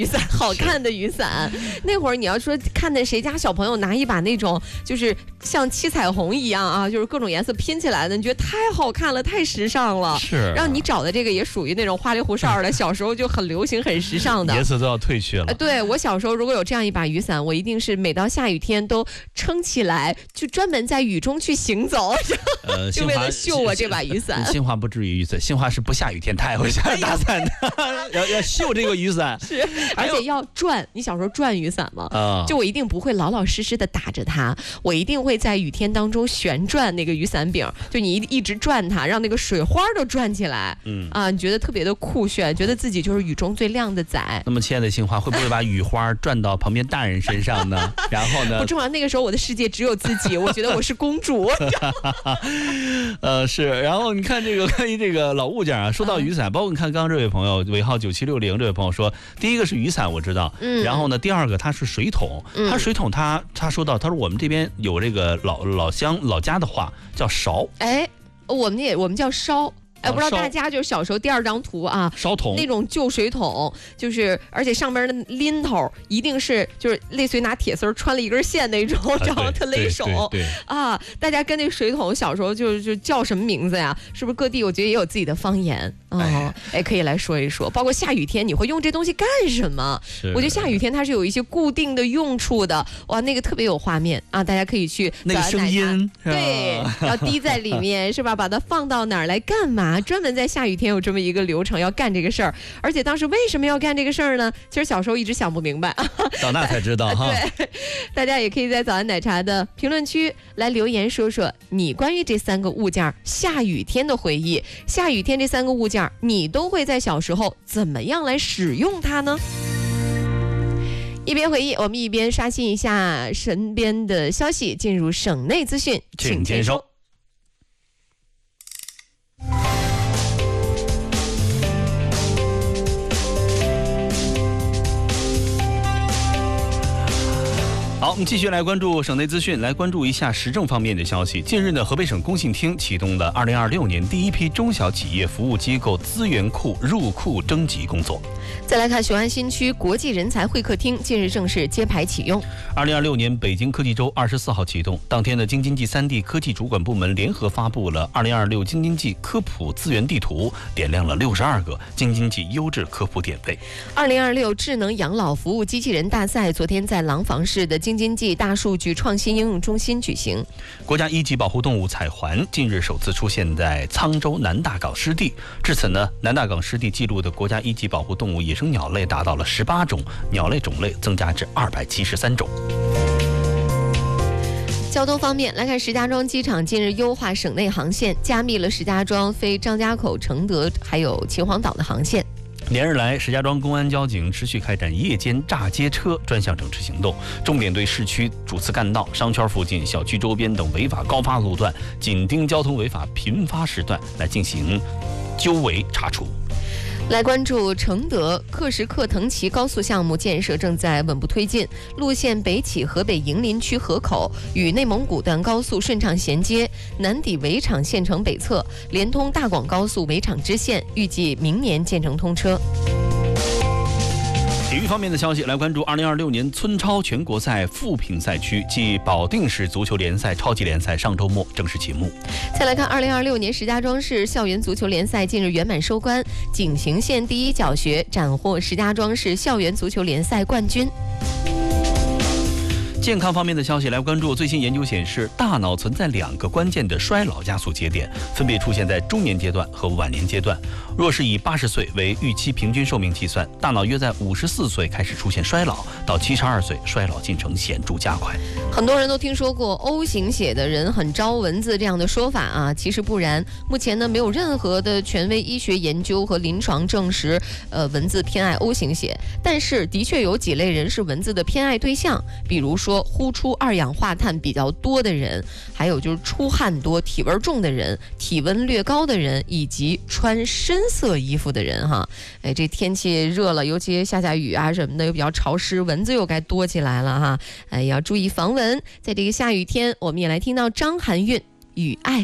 雨伞，好看的雨伞。那会儿你要说看见谁家小朋友拿一把那种就是像七彩虹一样啊，就是各种颜色拼起来的，你觉得太好看了，太时尚了。 是， 然后你找的这个也属于那种花里胡哨的，小时候就很流行、很时尚的。 颜色都要褪去了。 对，我小时候如果有这样一把雨伞，我一定是每到下雨天都撑起来，就专门在雨中去行走，就为了秀我这把雨伞。 新华不至于雨伞，新华是不下雨天他也会下大伞的，要秀这个雨伞。 是，而且要转。你小时候转雨伞吗？就我一定不会老老实实的打着它，我一定会在雨天当中旋转那个雨伞柄，就你一直转它，让那个水花都转起来。你觉得特别的酷炫，觉得自己就是雨中最亮的仔。 那么，亲爱的新华，会不会把雨花转到旁边大人身上呢？然后呢？ 不重要，那个时候我的世界只有自己，我觉得我是公主。 是。然后你看这个关于这个老物件啊，说到雨伞，包括你看刚刚这位朋友尾号9760这位朋友说，第一个是雨伞，我知道。然后呢，第二个它是水桶，它水桶他说到，他说我们这边有这个老家的话叫勺， 我们叫烧。不知道大家就是小时候第二张图啊， 烧桶那种旧水桶，就是而且上边的拎头一定是就是类似于拿铁丝穿了一根线那种，然后它勒手啊。大家跟那水桶小时候就叫什么名字呀？是不是各地我觉得也有自己的方言可以来说一说。包括下雨天你会用这东西干什么？我觉得下雨天它是有一些固定的用处的，哇，那个特别有画面啊！大家可以去那个声音， 对，要滴在里面是吧？把它放到哪儿来干嘛？专门在下雨天有这么一个流程要干这个事儿，而且当时为什么要干这个事儿呢？其实小时候一直想不明白， 长大才知道哈。 对，大家也可以在早安奶茶的评论区来留言说说你关于这3个物件下雨天的回忆。下雨天这3个物件，你都会在小时候怎么样来使用它呢？一边回忆，我们一边刷新一下身边的消息，进入省内资讯， 请接收。好，我们继续来关注省内资讯，来关注一下时政方面的消息。近日呢，河北省工信厅启动了2026年第一批中小企业服务机构资源库入库征集工作。 再来看雄安新区国际人才会客厅近日正式揭牌启用。 2026年北京科技周24号启动，当天的京津冀3地科技主管部门联合发布了2026京津冀科普资源地图，点亮了62个京津冀优质科普点位。 2026智能养老服务机器人大赛昨天在廊坊市的京津冀大数据创新应用中心举行。 国家一级保护动物彩环近日首次出现在沧州南大港湿地，至此呢，南大港湿地记录的国家一级保护动物野生鸟类达到了18种，鸟类种类增加至273种。 交通方面来看，石家庄机场近日优化省内航线，加密了石家庄飞张家口、承德还有秦皇岛的航线。 连日来，石家庄公安交警持续开展夜间炸街车专项整治行动，重点对市区主次干道、商圈附近、小区周边等违法高发路段，紧盯交通违法频发时段来进行纠违查处。 来关注承德克什克腾旗高速项目建设正在稳步推进，路线北起河北营林区河口，与内蒙古段高速顺畅衔接，南抵围场县城北侧，连通大广高速围场支线，预计明年建成通车。 体育方面的消息，来关注2026年村超全国赛副评赛区暨保定市足球联赛超级联赛上周末正式启幕。 再来看2026年石家庄市校园足球联赛近日圆满收官，井陉县第一小学斩获石家庄市校园足球联赛冠军。 健康方面的消息，来关注最新研究显示，大脑存在2个关键的衰老加速节点，分别出现在中年阶段和晚年阶段。若是以80岁为预期平均寿命计算，大脑约在54岁开始出现衰老，到72岁衰老进程显著加快。 很多人都听说过 O 型血的人很招蚊子这样的说法啊，其实不然。目前呢，没有任何的权威医学研究和临床证实，蚊子偏爱 O 型血。但是的确有几类人是蚊子的偏爱对象，比如说呼出2氧化碳比较多的人，还有就是出汗多、体味重的人、体温略高的人，以及穿深色衣服的人哈。这天气热了，尤其下雨啊什么的，又比较潮湿，蚊子又该多起来了哈。要注意防蚊。在这个下雨天，我们也来听到张含韵《雨爱》。